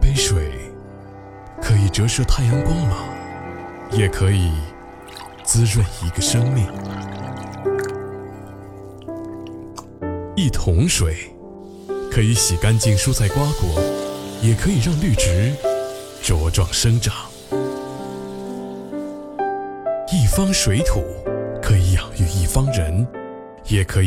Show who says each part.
Speaker 1: 杯水可以折射太阳光芒，也可以滋润一个生命。一桶水可以洗干净蔬菜瓜果，也可以让绿植茁壮生长。一方水土可以养育一方人，也可以